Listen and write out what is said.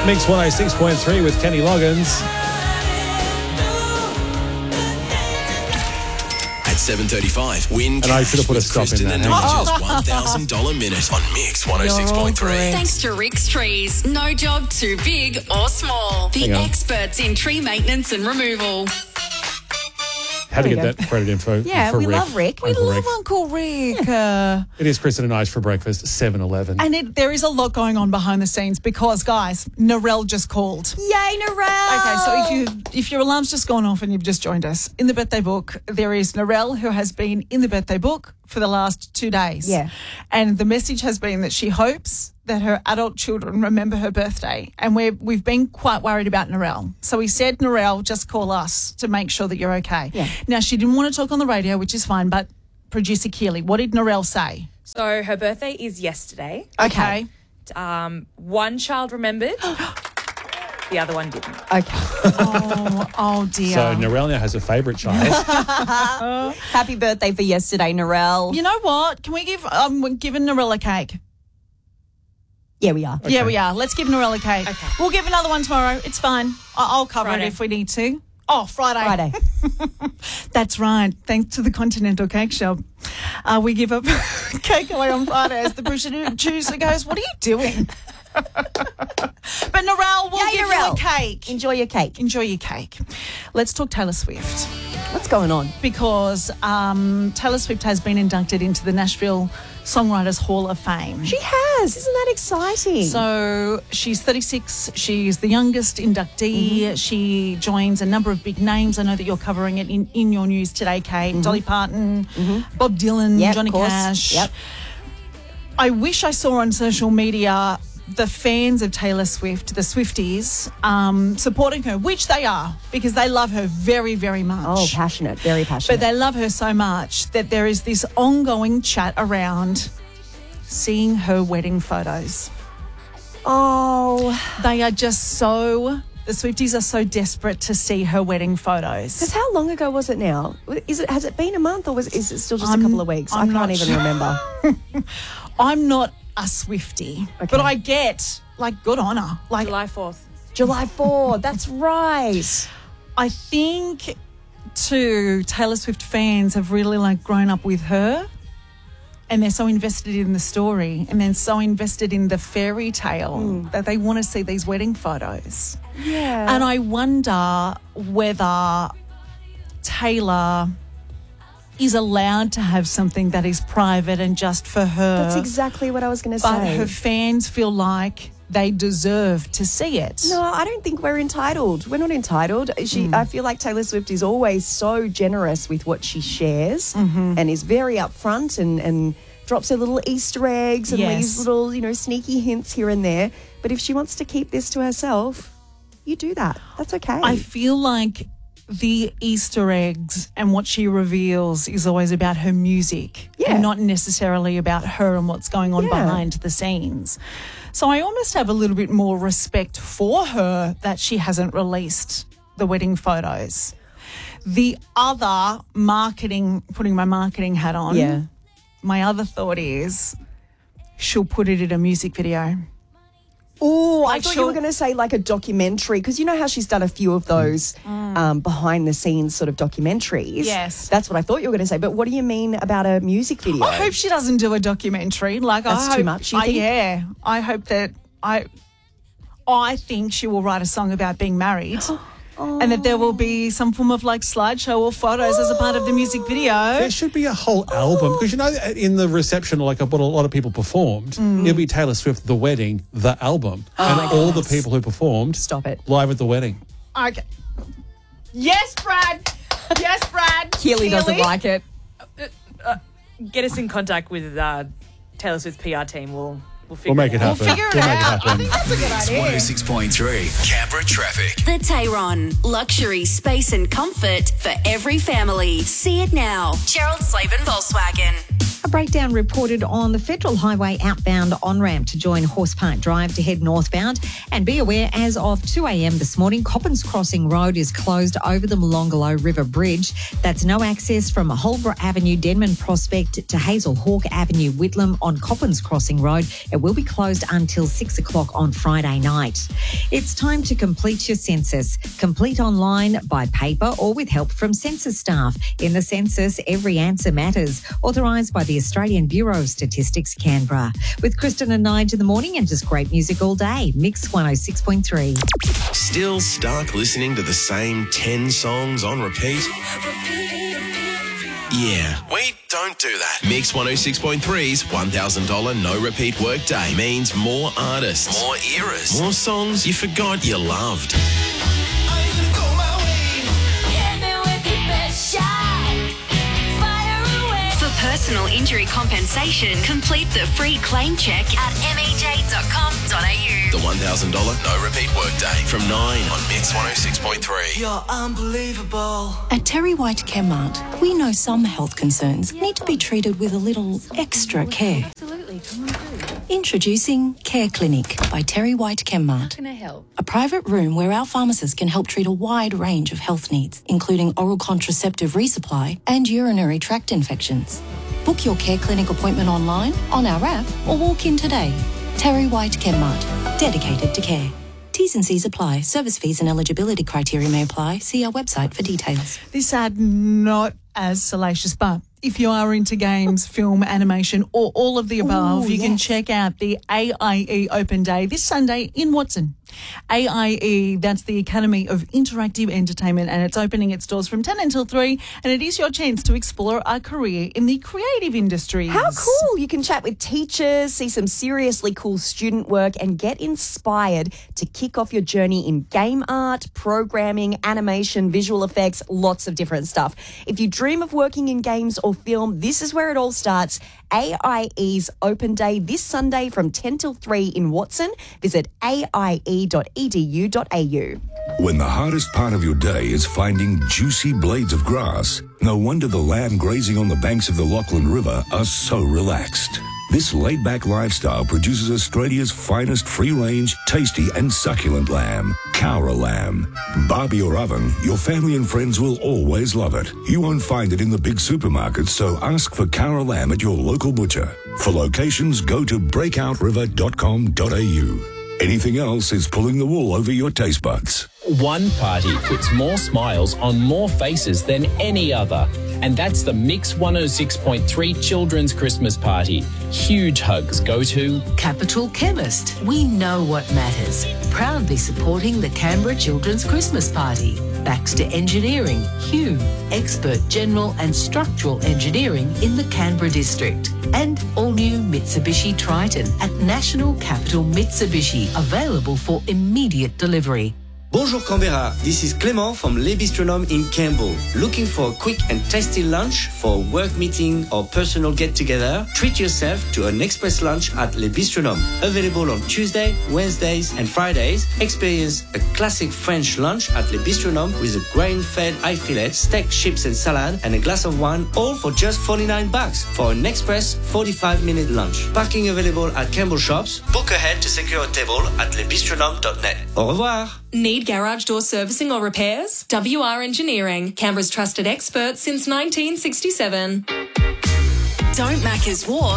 Mix 106.3 with Kenny Loggins. At 7:35, win And I should have put a stop in Kristen that. and Nigel $1,000 minute on Mix 106.3. Thanks to Rick's Trees. No job too big or small. The Hang on. experts in tree maintenance and removal. Had to There get you that credit info. Yeah, for we Rick. love Rick. We Uncle love Rick. Uncle Rick. It is Kristen and Nige for breakfast, 7-Eleven. And there is a lot going on behind the scenes because, guys, Narelle just called. Yay, Narelle! Okay, so if your alarm's just gone off and you've just joined us, in the birthday book, there is Narelle who has been in the birthday book for the last 2 days. Yeah. And the message has been that she hopes that her adult children remember her birthday. And we've been quite worried about Narelle. So we said, Narelle, just call us to make sure that you're okay. Yeah. Now, she didn't want to talk on the radio, which is fine, but producer Keely, what did Narelle say? So her birthday is yesterday. Okay. One child remembered. The other one didn't. Okay. Oh, dear. So Narelle now has a favourite child. Happy birthday for yesterday, Narelle. You know what? Can we give we're giving Narelle a cake? Yeah, we are. Yeah, we are. Let's give Narelle a cake. Okay. We'll give another one tomorrow. It's fine. I'll cover Friday. it if we need to. Oh, Friday. Friday. That's right. Thanks to the Continental Cake Shop. We give a cake away on Fridays. The producer goes, what are you doing? But Narelle, we'll Yay, give Narelle. you a cake. Enjoy your cake. Enjoy your cake. Let's talk Taylor Swift. What's going on? Because Taylor Swift has been inducted into the Nashville Songwriters Hall of Fame. She has. Isn't that exciting? So she's 36. She's the youngest inductee. She joins a number of big names. I know that you're covering it in your news today, Kate. Dolly Parton, Bob Dylan, Yep, Johnny of course. Cash. Yep. I wish I saw on social media the fans of Taylor Swift, the Swifties, supporting her, which they are, because they love her very, very much. Oh, passionate. Very passionate. But they love her so much that there is this ongoing chat around seeing her wedding photos. Oh. They are just so, the Swifties are so desperate to see her wedding photos. Because how long ago was it now? Has it been a month or is it still just a couple of weeks? I'm I not can't even sure. remember. I'm not a Swiftie, but I get, like, good on her. Like, July 4th. July 4th. That's right. I think, too, Taylor Swift fans have really, like, grown up with her. And they're so invested in the story and then so invested in the fairy tale that they want to see these wedding photos. Yeah. And I wonder whether Taylor is allowed to have something that is private and just for her. That's exactly what I was going to But say. her fans feel like they deserve to see it. No, I don't think we're entitled. We're not entitled. I feel like Taylor Swift is always so generous with what she shares and is very upfront and drops her little Easter eggs and Yes. leaves little, sneaky hints here and there. But if she wants to keep this to herself, you do that. That's okay. I feel like the Easter eggs and what she reveals is always about her music and not necessarily about her and what's going on behind the scenes. So I almost have a little bit more respect for her that she hasn't released the wedding photos. The other marketing, putting my marketing hat on, my other thought is she'll put it in a music video. Oh, I Like thought you were going to say like a documentary, because you know how she's done a few of those behind the scenes sort of documentaries. Yes. That's what I thought you were going to say. But what do you mean about a music video? I hope she doesn't do a documentary. Like, That's I too hope, much, you think? Yeah, I hope that I think she will write a song about being married. And that there will be some form of like slideshow or photos as a part of the music video. There should be a whole album, because in the reception, like what a lot of people performed, it'll be Taylor Swift, The Wedding, the album, and all the people who performed Stop it. live at the wedding. Okay. Yes, Brad. Yes, Brad. Keely doesn't like it. Get us in contact with Taylor Swift's PR team. We'll figure We'll make it happen. We'll figure it We'll make it out. I happen. think that's a good idea. 106.3 Canberra traffic. The Tayron. Luxury, space and comfort for every family. See it now. Gerald Slavin Volkswagen. A breakdown reported on the Federal Highway outbound on-ramp to join Horse Park Drive to head northbound. And be aware, as of 2 a.m. this morning, Coppins Crossing Road is closed over the Molonglo River Bridge. That's no access from Holborough Avenue, Denman Prospect to Hazel Hawke Avenue, Whitlam on Coppins Crossing Road. It will be closed until 6 o'clock on Friday night. It's time to complete your census. Complete online, by paper or with help from census staff. In the census, every answer matters. Authorised by the Australian Bureau of Statistics, Canberra. With Kristen and Nige in the morning and just great music all day. Mix 106.3. Still stuck listening to the same 10 songs on repeat? Yeah, we don't do that. Mix 106.3's $1,000 no repeat workday means more artists, more eras, more songs you forgot you loved. Personal injury compensation, complete the free claim check at mej.com.au. The $1,000 no repeat workday from 9 on Mix 106.3. You're unbelievable. At Terry White Chemmart, we know some health concerns need to be treated with a little extra care. Absolutely, come on through. Introducing Care Clinic by Terry White Chemmart. How can I help? A private room where our pharmacists can help treat a wide range of health needs, including oral contraceptive resupply and urinary tract infections. Book your Care Clinic appointment online, on our app, or walk in today. Terry White Chemmart, dedicated to care. T's and C's apply. Service fees and eligibility criteria may apply. See our website for details. This ad not as salacious, but if you are into games, film, animation, or all of the above, you can check out the AIE Open Day this Sunday in Watson. AIE, that's the Academy of Interactive Entertainment, and it's opening its doors from 10 until 3, and it is your chance to explore a career in the creative industries. How cool. You can chat with teachers, see some seriously cool student work, and get inspired to kick off your journey in game art, programming, animation, visual effects, lots of different stuff. If you dream of working in games or film, this is where it all starts. AIE's Open Day this Sunday from 10 till 3 in Watson. Visit aie.edu.au. When the hardest part of your day is finding juicy blades of grass, no wonder the lamb grazing on the banks of the Lachlan River are so relaxed. This laid-back lifestyle produces Australia's finest free-range, tasty and succulent lamb, Cowra lamb. Barbie or oven, your family and friends will always love it. You won't find it in the big supermarkets, so ask for Cowra lamb at your local butcher. For locations, go to breakout.river.com.au. Anything else is pulling the wool over your taste buds. One party puts more smiles on more faces than any other. And that's the Mix 106.3 Children's Christmas Party. Huge hugs go to Capital Chemist. We know what matters. Proudly supporting the Canberra Children's Christmas Party. Baxter Engineering, Hume, expert general and structural engineering in the Canberra district. And all-new Mitsubishi Triton at National Capital Mitsubishi, available for immediate delivery. Bonjour Canberra, this is Clément from Le Bistronome in Campbell. Looking for a quick and tasty lunch for a work meeting or personal get-together? Treat yourself to an express lunch at Le Bistronome. Available on Tuesday, Wednesdays and Fridays. Experience a classic French lunch at Le Bistronome with a grain-fed eye fillet, steak, chips and salad and a glass of wine, all for just $49 for an express 45-minute lunch. Parking available at Campbell shops. Book ahead to secure a table at lebistronome.net. Au revoir. Need garage door servicing or repairs? WR Engineering, Canberra's trusted expert since 1967. Don't Macca's walk